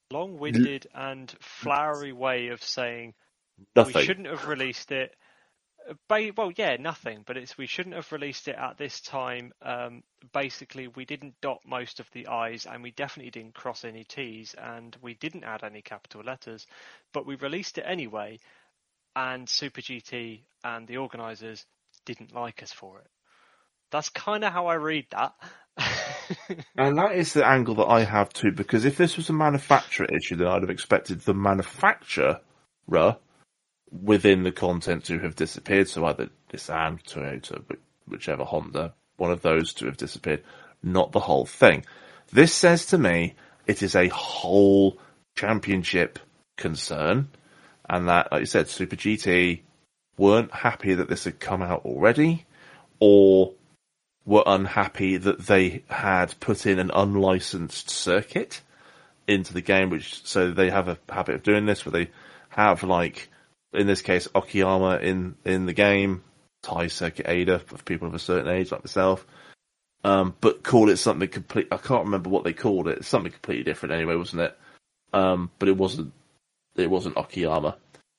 long-winded and flowery way of saying Nothing. we shouldn't have released it. Well, yeah, nothing, but we shouldn't have released it at this time. Basically, we didn't dot most of the I's, and we definitely didn't cross any T's, and we didn't add any capital letters, but we released it anyway, and Super GT and the organisers didn't like us for it. That's kind of how I read that. And that is the angle that I have too, because if this was a manufacturer issue, then I'd have expected the manufacturer within the content to have disappeared. So either Nissan, Toyota, whichever Honda, one of those to have disappeared, not the whole thing. This says to me it is a whole championship concern, and that, like you said, Super GT weren't happy that this had come out already, or were unhappy that they had put in an unlicensed circuit into the game, so they have a habit of doing this, where they have, like, in this case, Okayama in the game, Thai Circuit Ada for people of a certain age like myself, but call it something complete. I can't remember what they called it. It's something completely different anyway, wasn't it? But it wasn't Okayama.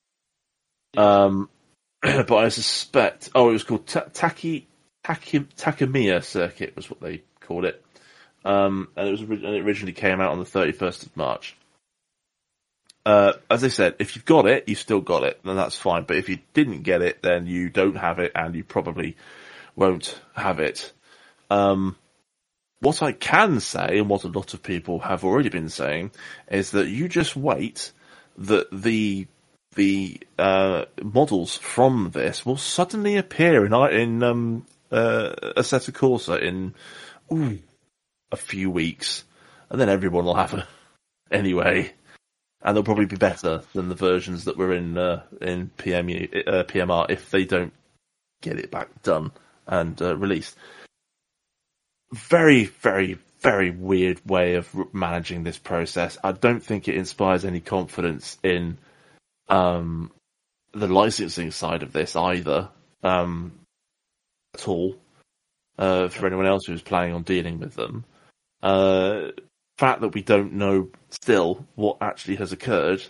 But I suspect, it was called Takamiya Circuit was what they called it. And it originally came out on the 31st of March. As I said, if you've got it, you've still got it, then that's fine. But if you didn't get it, then you don't have it, and you probably won't have it. What I can say, and what a lot of people have already been saying, is that you just wait that the models from this will suddenly appear in Assetto Corsa in a few weeks, and then everyone will have it anyway. And they'll probably be better than the versions that were in PMR if they don't get it back done and released. Very, very, very weird way of managing this process. I don't think it inspires any confidence in the licensing side of this either, at all, for anyone else who's planning on dealing with them. Fact that we don't know still what actually has occurred,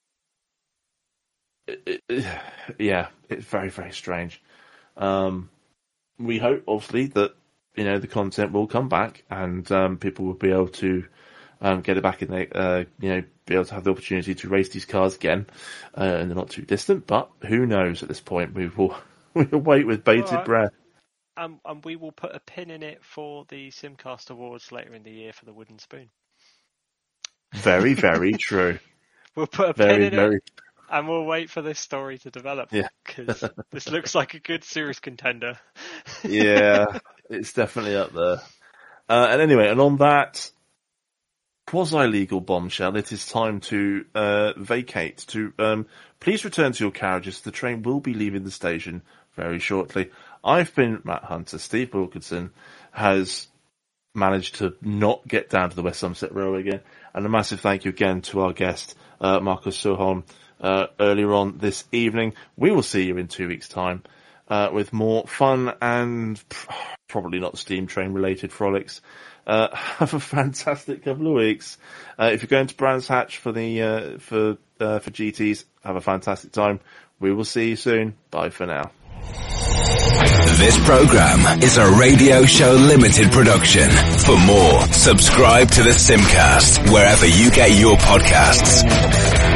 it's very, very strange. We hope, obviously, that the content will come back and people will be able to get it back in the be able to have the opportunity to race these cars again in the not too distant. But who knows at this point? We'll wait with bated breath. And we will put a pin in it for the Simcast Awards later in the year for the Wooden Spoon. Very, very true. We'll put a pin in it, and we'll wait for this story to develop. Yeah, because this looks like a good series contender. Yeah, it's definitely up there. And anyway, and on that quasi-legal bombshell, it is time to vacate. Please return to your carriages. The train will be leaving the station very shortly. I've been Matt Hunter. Steve Wilkinson has managed to not get down to the West Somerset Railway again. And a massive thank you again to our guest, Marcus Suhholm, earlier on this evening. We will see you in 2 weeks' time with more fun and probably not steam train related frolics. Have a fantastic couple of weeks. If you're going to Brands Hatch for GTs, have a fantastic time. We will see you soon. Bye for now. This program is a Radio Show Limited production. For more, subscribe to the Simcast wherever you get your podcasts.